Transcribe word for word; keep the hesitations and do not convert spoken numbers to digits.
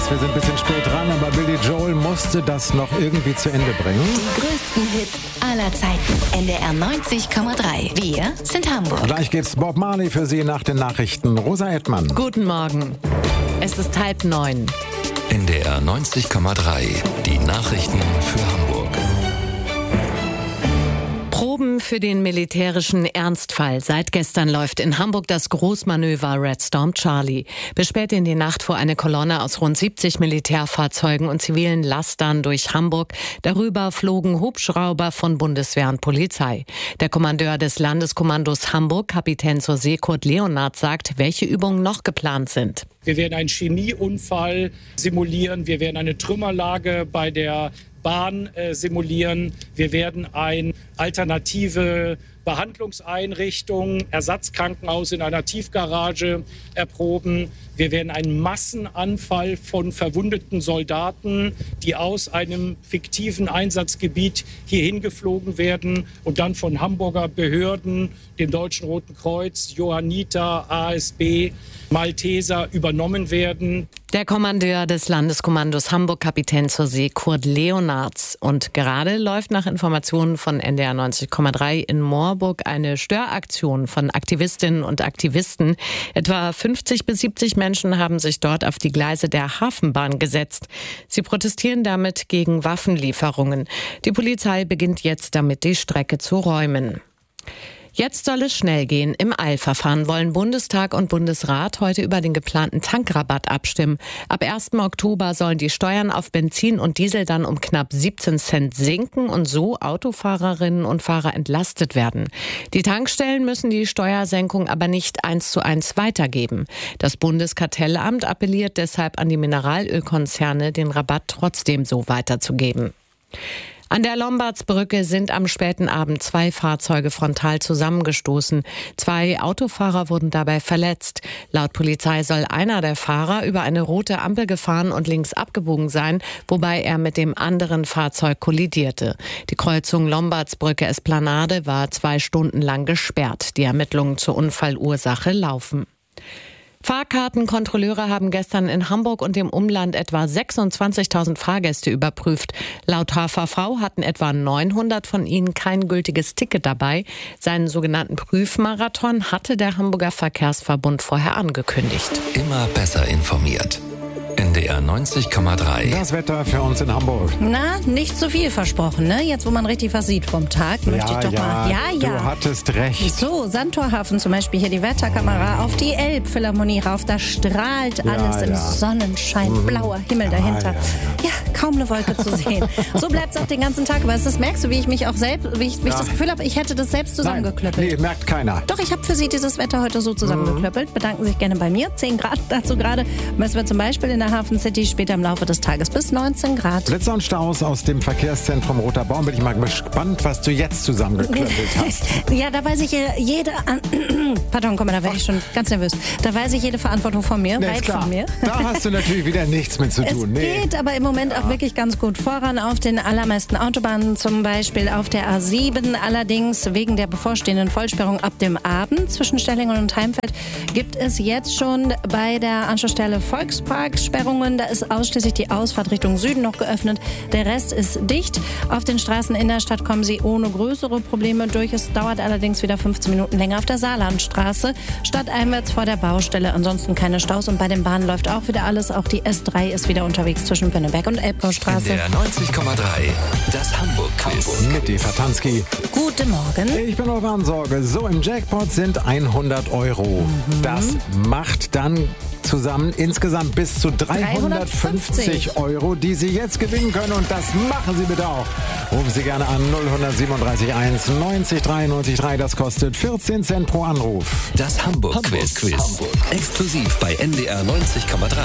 weiß, wir sind ein bisschen spät dran, aber Billy Joel musste das noch irgendwie zu Ende bringen. Die größten Hits aller Zeiten. N D R neunzig Komma drei. Wir sind Hamburg. Gleich geht's Bob Marley für Sie nach den Nachrichten. Rosa Edtmann. Guten Morgen. Es ist halb neun. N D R neunzig Komma drei. Die Nachrichten für Hamburg. Proben für den militärischen Ernstfall. Seit gestern läuft in Hamburg das Großmanöver Red Storm Charlie. Bis spät in die Nacht fuhr eine Kolonne aus rund siebzig Militärfahrzeugen und zivilen Lastern durch Hamburg. Darüber flogen Hubschrauber von Bundeswehr und Polizei. Der Kommandeur des Landeskommandos Hamburg, Kapitän zur See Kurt Leonhardt, sagt, welche Übungen noch geplant sind. Wir werden einen Chemieunfall simulieren. Wir werden eine Trümmerlage bei der Bahn äh, simulieren. Wir werden eine alternative Behandlungseinrichtung, Ersatzkrankenhaus in einer Tiefgarage erproben. Wir werden einen Massenanfall von verwundeten Soldaten, die aus einem fiktiven Einsatzgebiet hierhin geflogen werden und dann von Hamburger Behörden, dem Deutschen Roten Kreuz, Johanniter, A S B, Malteser übernommen werden. Der Kommandeur des Landeskommandos Hamburg, Kapitän zur See Kurt Leonhardt. Und gerade läuft nach Informationen von N D R neunzig Komma drei in Moorburg eine Störaktion von Aktivistinnen und Aktivisten. Etwa fünfzig bis siebzig Menschen haben sich dort auf die Gleise der Hafenbahn gesetzt. Sie protestieren damit gegen Waffenlieferungen. Die Polizei beginnt jetzt damit, die Strecke zu räumen. Jetzt soll es schnell gehen. Im Eilverfahren wollen Bundestag und Bundesrat heute über den geplanten Tankrabatt abstimmen. Ab ersten Oktober sollen die Steuern auf Benzin und Diesel dann um knapp siebzehn Cent sinken und so Autofahrerinnen und Fahrer entlastet werden. Die Tankstellen müssen die Steuersenkung aber nicht eins zu eins weitergeben. Das Bundeskartellamt appelliert deshalb an die Mineralölkonzerne, den Rabatt trotzdem so weiterzugeben. An der Lombardsbrücke sind am späten Abend zwei Fahrzeuge frontal zusammengestoßen. Zwei Autofahrer wurden dabei verletzt. Laut Polizei soll einer der Fahrer über eine rote Ampel gefahren und links abgebogen sein, wobei er mit dem anderen Fahrzeug kollidierte. Die Kreuzung Lombardsbrücke-Esplanade war zwei Stunden lang gesperrt. Die Ermittlungen zur Unfallursache laufen. Fahrkartenkontrolleure haben gestern in Hamburg und dem Umland etwa sechsundzwanzigtausend Fahrgäste überprüft. Laut H V V hatten etwa neunhundert von ihnen kein gültiges Ticket dabei. Seinen sogenannten Prüfmarathon hatte der Hamburger Verkehrsverbund vorher angekündigt. Immer besser informiert. N D R neunzig Komma drei. Das Wetter für uns in Hamburg. Na, nicht zu viel versprochen, ne? Jetzt, wo man richtig was sieht vom Tag, möchte ja, ich doch ja, mal... Ja, ja, du hattest recht. So, Sandtorhafen zum Beispiel, hier die Wetterkamera auf die Elbphilharmonie rauf, da strahlt Ja, alles im ja. Sonnenschein, Mhm. blauer Himmel dahinter. Ja, Ja, kaum eine Wolke zu sehen. So bleibt es auch den ganzen Tag, aber das merkst du, wie ich mich auch selbst, wie ich, wie ich Ja. das Gefühl habe, ich hätte das selbst zusammengeklöppelt. Nein, nee, merkt keiner. Doch, ich habe für Sie dieses Wetter heute so zusammengeklöppelt. Bedanken sich gerne bei mir. zehn Grad dazu gerade. Messen wir zum Beispiel in der Hafen City später im Laufe des Tages bis neunzehn Grad. Blitzer und Staus aus dem Verkehrszentrum Roter Baum. Bin ich mal gespannt, was du jetzt zusammengeklöppelt hast. Ja, da weiß ich äh, jede... An Pardon, komm mal, da werde ich schon ganz nervös. Da weiß ich jede Verantwortung von mir, Nee, weit ist klar. von mir. Da hast du natürlich wieder nichts mit zu Es tun. Nee. geht aber im Moment auch wirklich ganz gut voran auf den allermeisten Autobahnen, zum Beispiel auf der A sieben. Allerdings wegen der bevorstehenden Vollsperrung ab dem Abend zwischen Stellingen und Heimfeld gibt es jetzt schon bei der Anschlussstelle Volkspark Sperrungen. Da ist ausschließlich die Ausfahrt Richtung Süden noch geöffnet. Der Rest ist dicht. Auf den Straßen in der Stadt kommen Sie ohne größere Probleme durch. Es dauert allerdings wieder fünfzehn Minuten länger auf der Saarlandstraße, stadteinwärts vor der Baustelle. Ansonsten keine Staus und bei den Bahnen läuft auch wieder alles. Auch die S drei ist wieder unterwegs zwischen Pönneberg und Elbgaustraße. N D R neunzig Komma drei. Das Hamburg-Quiz. Mit Eva Tansky. Guten Morgen. Ich bin auf Ansorge. So, im Jackpot sind hundert Euro. Das macht dann zusammen insgesamt bis zu dreihundertfünfzig Euro, die Sie jetzt gewinnen können. Und das machen Sie bitte auch. Rufen Sie gerne an null eins sieben eins neunzig drei neunzig drei. Das kostet vierzehn Cent pro Anruf. Das Hamburg-Quiz. Hamburg. Exklusiv bei N D R neunzig Komma drei.